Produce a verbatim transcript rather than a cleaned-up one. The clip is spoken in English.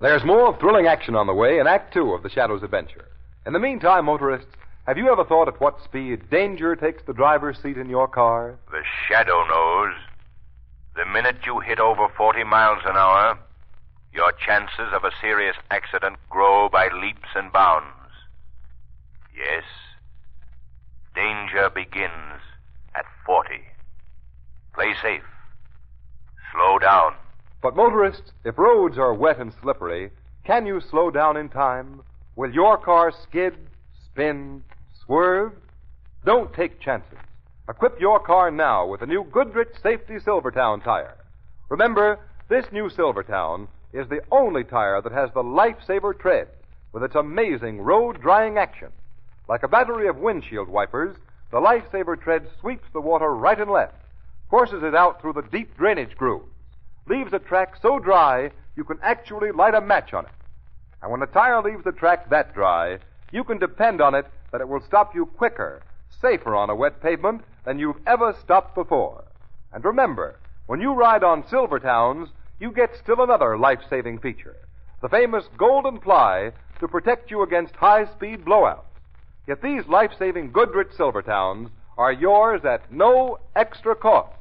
There's more thrilling action on the way in Act Two of The Shadow's Adventure. In the meantime, motorists, have you ever thought at what speed danger takes the driver's seat in your car? The Shadow knows. The minute you hit over forty miles an hour, your chances of a serious accident grow by leaps and bounds. Yes, danger begins at forty. Play safe. Slow down. But motorists, if roads are wet and slippery, can you slow down in time? Will your car skid, spin, swerve? Don't take chances. Equip your car now with the new Goodrich Safety Silvertown tire. Remember, this new Silvertown is the only tire that has the Lifesaver tread with its amazing road-drying action. Like a battery of windshield wipers, the Lifesaver tread sweeps the water right and left, forces it out through the deep drainage grooves, leaves a track so dry you can actually light a match on it. And when the tire leaves the track that dry, you can depend on it that it will stop you quicker, safer on a wet pavement than you've ever stopped before. And remember, when you ride on Silvertowns, you get still another life-saving feature, the famous Golden Ply to protect you against high-speed blowouts. Yet these life-saving Goodrich Silvertowns are yours at no extra cost.